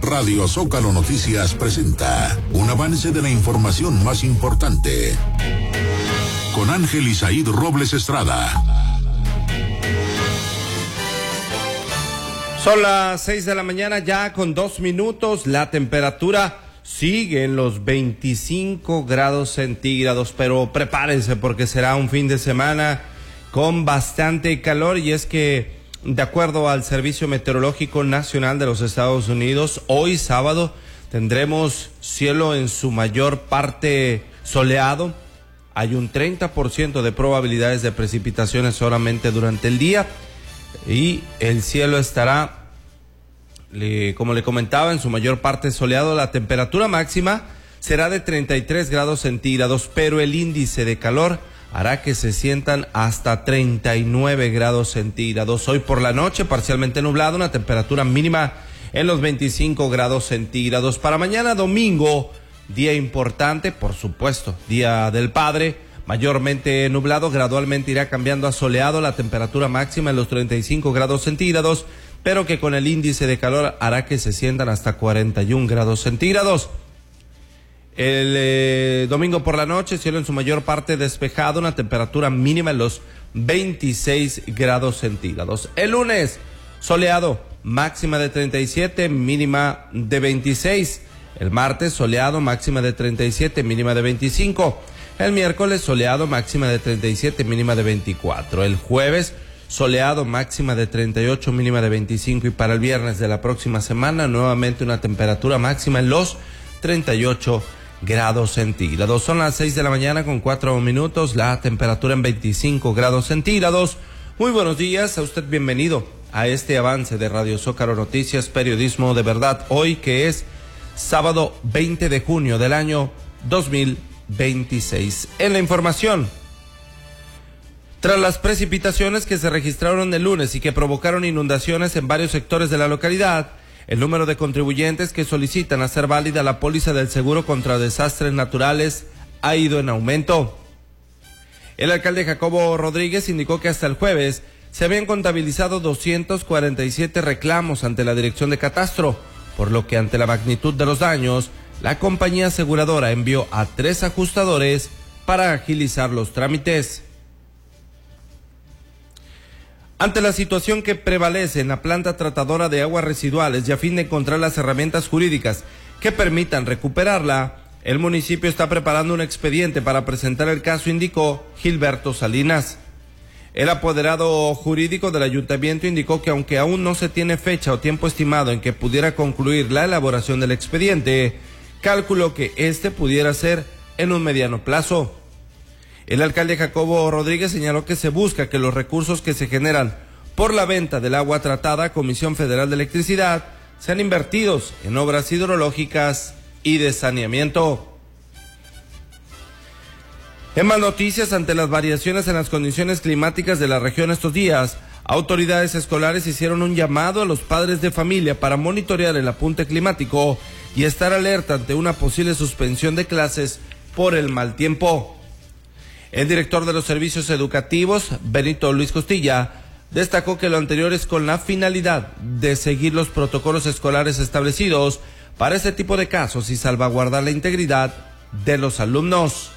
Radio Zócalo Noticias presenta un avance de la información más importante. Con Ángel Isaíd Robles Estrada. Son las 6 de la mañana ya con 2 minutos. La temperatura sigue en los 25 grados centígrados, pero prepárense porque será un fin de semana con bastante calor, y es que de acuerdo al Servicio Meteorológico Nacional de los Estados Unidos, hoy sábado tendremos cielo en su mayor parte soleado. Hay un 30% de probabilidades de precipitaciones solamente durante el día y el cielo estará, como le comentaba, en su mayor parte soleado. La temperatura máxima será de 33 grados centígrados, pero el índice de calor hará que se sientan hasta 39 grados centígrados. Hoy por la noche parcialmente nublado, una temperatura mínima en los 25 grados centígrados. Para mañana domingo, día importante, por supuesto, Día del Padre, mayormente nublado, gradualmente irá cambiando a soleado, la temperatura máxima en los 35 grados centígrados, pero que con el índice de calor hará que se sientan hasta 41 grados centígrados. El domingo por la noche, cielo en su mayor parte despejado, una temperatura mínima en los 26 grados centígrados. El lunes, soleado, máxima de 37, mínima de 26. El martes, soleado, máxima de 37, mínima de 25. El miércoles, soleado, máxima de 37, mínima de 24. El jueves, soleado, máxima de 38, mínima de 25. Y para el viernes de la próxima semana, nuevamente una temperatura máxima en los 38 grados centígrados. Son las 6 de la mañana con 4 minutos, la temperatura en 25 grados centígrados. Muy buenos días, a usted bienvenido a este avance de Radio Zócalo Noticias, periodismo de verdad, hoy que es sábado 20 de junio del año 2026. En la información, tras las precipitaciones que se registraron el lunes y que provocaron inundaciones en varios sectores de la localidad, el número de contribuyentes que solicitan hacer válida la póliza del seguro contra desastres naturales ha ido en aumento. El alcalde Jacobo Rodríguez indicó que hasta el jueves se habían contabilizado 247 reclamos ante la Dirección de Catastro, por lo que ante la magnitud de los daños, la compañía aseguradora envió a 3 ajustadores para agilizar los trámites. Ante la situación que prevalece en la planta tratadora de aguas residuales y a fin de encontrar las herramientas jurídicas que permitan recuperarla, el municipio está preparando un expediente para presentar el caso, indicó Gilberto Salinas. El apoderado jurídico del ayuntamiento indicó que aunque aún no se tiene fecha o tiempo estimado en que pudiera concluir la elaboración del expediente, calculó que este pudiera ser en un mediano plazo. El alcalde Jacobo Rodríguez señaló que se busca que los recursos que se generan por la venta del agua tratada a Comisión Federal de Electricidad sean invertidos en obras hidrológicas y de saneamiento. En más noticias, ante las variaciones en las condiciones climáticas de la región estos días, autoridades escolares hicieron un llamado a los padres de familia para monitorear el apunte climático y estar alerta ante una posible suspensión de clases por el mal tiempo. El director de los servicios educativos, Benito Luis Costilla, destacó que lo anterior es con la finalidad de seguir los protocolos escolares establecidos para este tipo de casos y salvaguardar la integridad de los alumnos.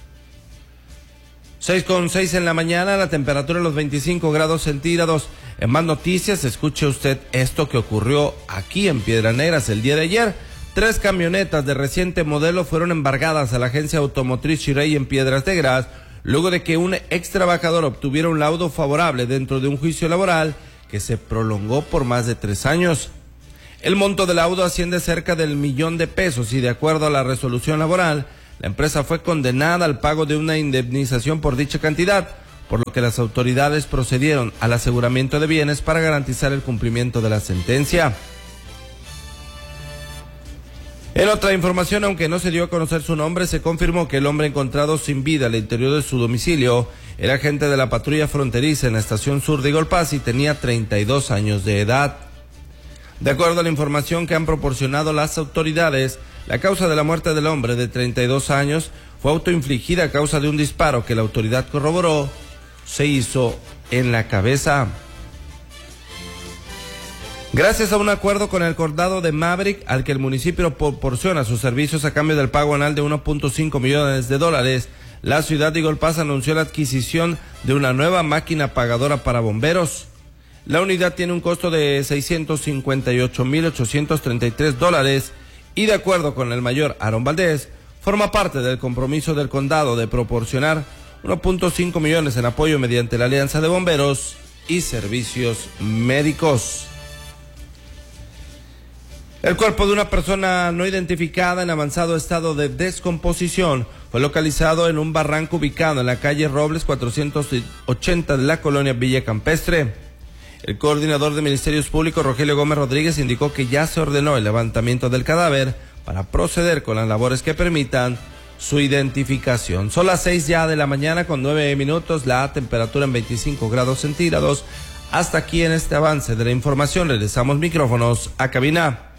6:06 en la mañana, la temperatura en los 25 grados centígrados. En más noticias, escuche usted esto que ocurrió aquí en Piedras Negras el día de ayer. 3 camionetas de reciente modelo fueron embargadas a la agencia automotriz Chirey en Piedras Negras, luego de que un ex trabajador obtuviera un laudo favorable dentro de un juicio laboral que se prolongó por más de 3 años. El monto del laudo asciende cerca del $1,000,000 y de acuerdo a la resolución laboral, la empresa fue condenada al pago de una indemnización por dicha cantidad, por lo que las autoridades procedieron al aseguramiento de bienes para garantizar el cumplimiento de la sentencia. En otra información, aunque no se dio a conocer su nombre, se confirmó que el hombre encontrado sin vida al interior de su domicilio era agente de la patrulla fronteriza en la estación sur de Golpaz y tenía 32 años de edad. De acuerdo a la información que han proporcionado las autoridades, la causa de la muerte del hombre de 32 años fue autoinfligida a causa de un disparo que la autoridad corroboró se hizo en la cabeza. Gracias a un acuerdo con el condado de Maverick, al que el municipio proporciona sus servicios a cambio del pago anual de $1.5 millones, la ciudad de Eagle Pass anunció la adquisición de una nueva máquina pagadora para bomberos. La unidad tiene un costo de $658,833 y, de acuerdo con el mayor Aaron Valdés, forma parte del compromiso del condado de proporcionar 1.5 millones en apoyo mediante la Alianza de Bomberos y Servicios Médicos. El cuerpo de una persona no identificada en avanzado estado de descomposición fue localizado en un barranco ubicado en la calle Robles 480 de la colonia Villa Campestre. El coordinador de Ministerios Públicos, Rogelio Gómez Rodríguez, indicó que ya se ordenó el levantamiento del cadáver para proceder con las labores que permitan su identificación. Son las 6 ya de la mañana con 9 minutos, la temperatura en 25 grados centígrados. Hasta aquí en este avance de la información, regresamos micrófonos a cabina.